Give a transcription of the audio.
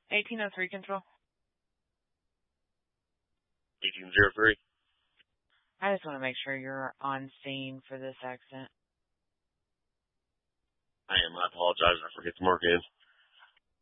1803 control. 1803. I just want to make sure you're on scene for this accident. I am. I apologize. I forget to mark in.